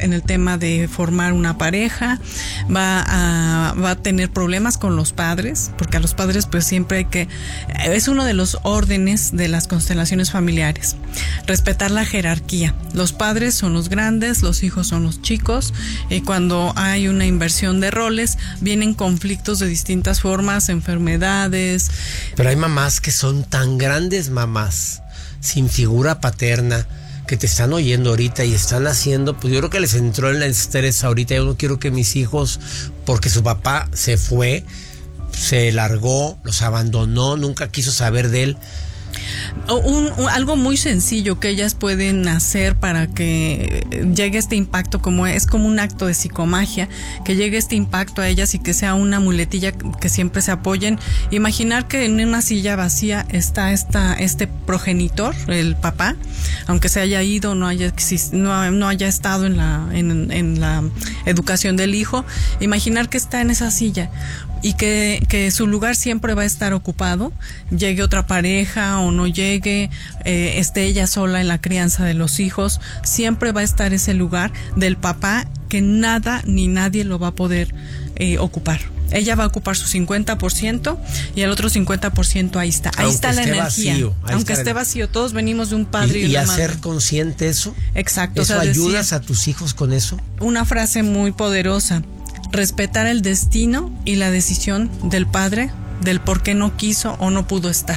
en el tema de formar una pareja, va a tener problemas con los padres, porque a los padres pues siempre hay que, es uno de los órdenes de las constelaciones familiares, respetar la jerarquía. Los padres son los grandes, los hijos son los chicos, y cuando hay una inversión de roles, vienen conflictos de distintas formas, enfermedades. Pero hay mamás que son tan grandes mamás, sin figura paterna, que te están oyendo ahorita y están haciendo, pues yo creo que les entró el estrés ahorita. Yo no quiero que mis hijos, porque su papá se fue, se largó, los abandonó, nunca quiso saber de él. Algo muy sencillo que ellas pueden hacer para que llegue este impacto, es como un acto de psicomagia, que llegue este impacto a ellas y que sea una muletilla que siempre se apoyen. Imaginar que en una silla vacía está este progenitor, el papá, aunque se haya ido, no haya estado en la educación del hijo. Imaginar que está en esa silla y que su lugar siempre va a estar ocupado, llegue otra pareja o no llegue, esté ella sola en la crianza de los hijos, siempre va a estar ese lugar del papá que nada ni nadie lo va a poder ocupar. Ella va a ocupar su 50% y el otro 50% ahí está. Ahí está la energía. Aunque esté vacío, todos venimos de un padre y una madre. ¿Y hacer consciente eso? Exacto. ¿Eso ayudas a tus hijos con eso? Una frase muy poderosa: respetar el destino y la decisión del padre, del por qué no quiso o no pudo estar.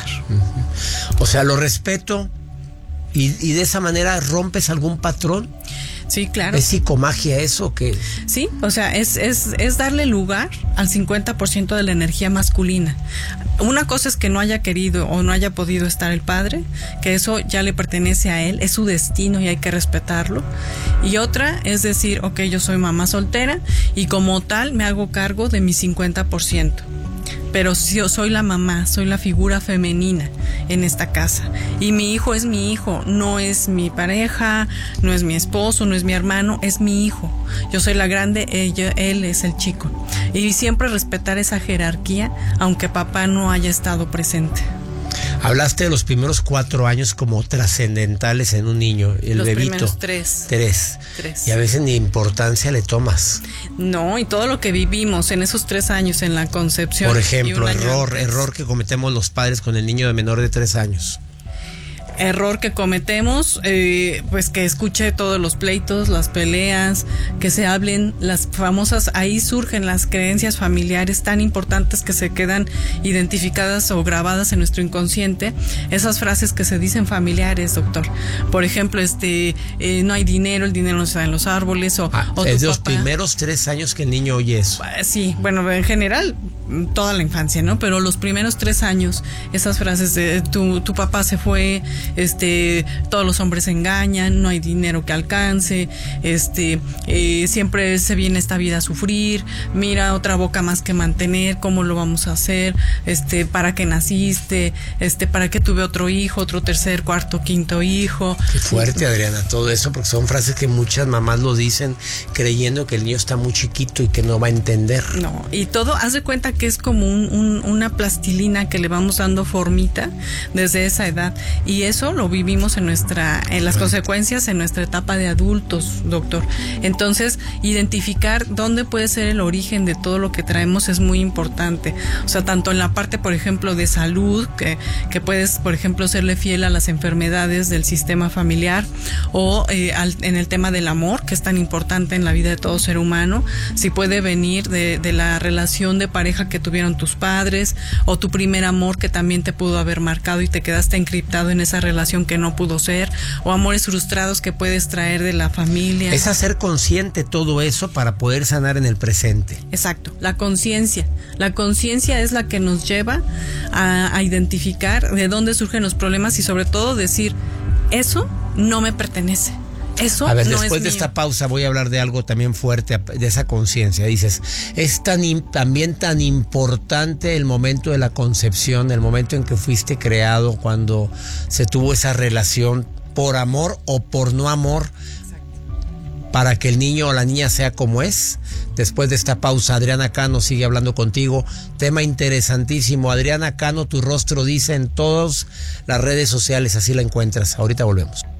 O sea, lo respeto y de esa manera rompes algún patrón. Sí, claro. ¿Es psicomagia eso que? Sí, o sea, es darle lugar al 50% de la energía masculina. Una cosa es que no haya querido o no haya podido estar el padre, que eso ya le pertenece a él, es su destino y hay que respetarlo. Y otra es decir, ok, yo soy mamá soltera y como tal me hago cargo de mi 50%. Pero si yo soy la mamá, soy la figura femenina en esta casa. Y mi hijo es mi hijo, no es mi pareja, no es mi esposo, no es mi hermano, es mi hijo. Yo soy la grande, él es el chico. Y siempre respetar esa jerarquía, aunque papá no haya estado presente. Hablaste de los primeros 4 años como trascendentales en un niño, el los bebito. Los primeros 3. Y a veces ni importancia le tomas. No, y todo lo que vivimos en esos 3 años en la concepción. Por ejemplo, error que cometemos los padres con el niño de menor de 3 años. Error que cometemos, pues que escuche todos los pleitos, las peleas, que se hablen las famosas, ahí surgen las creencias familiares tan importantes que se quedan identificadas o grabadas en nuestro inconsciente, esas frases que se dicen familiares, doctor. Por ejemplo, no hay dinero, el dinero no está en los árboles, o es de los primeros 3 años que el niño oye eso. Sí, bueno, en general, toda la infancia, ¿no? Pero los primeros 3 años, esas frases de tu papá se fue, todos los hombres se engañan, no hay dinero que alcance, siempre se viene esta vida a sufrir, mira, otra boca más que mantener, ¿cómo lo vamos a hacer? ¿Para qué naciste? ¿Para qué tuve otro hijo, otro tercer, cuarto, quinto hijo? Qué fuerte, Adriana, todo eso, porque son frases que muchas mamás lo dicen creyendo que el niño está muy chiquito y que no va a entender. No, y todo, haz de cuenta que es como una plastilina que le vamos dando formita desde esa edad, y eso lo vivimos en las consecuencias en nuestra etapa de adultos, doctor. Entonces, identificar dónde puede ser el origen de todo lo que traemos es muy importante. O sea, tanto en la parte, por ejemplo, de salud, que puedes, por ejemplo, serle fiel a las enfermedades del sistema familiar, o en el tema del amor, que es tan importante en la vida de todo ser humano, si puede venir de la relación de pareja que tuvieron tus padres, o tu primer amor que también te pudo haber marcado y te quedaste encriptado en esa relación que no pudo ser, o amores frustrados que puedes traer de la familia. Es hacer consciente todo eso para poder sanar en el presente. Exacto, la conciencia. La conciencia es la que nos lleva a identificar de dónde surgen los problemas y sobre todo decir, eso no me pertenece. Eso a ver, no después es de mío. Esta pausa voy a hablar de algo también fuerte, de esa conciencia. Dices, es también tan importante el momento de la concepción, el momento en que fuiste creado, cuando se tuvo esa relación por amor o por no amor, para que el niño o la niña sea como es. Después de esta pausa, Adriana Cano sigue hablando contigo. Tema interesantísimo. Adriana Cano, tu rostro dice en todas las redes sociales, así la encuentras. Ahorita volvemos.